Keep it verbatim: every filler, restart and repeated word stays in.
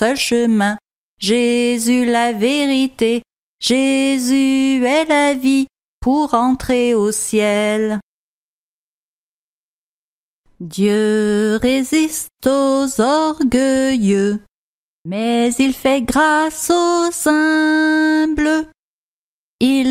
seul chemin. Jésus la vérité, Jésus est la vie pour entrer au ciel. Dieu résiste aux orgueilleux, mais il fait grâce aux humbles. Il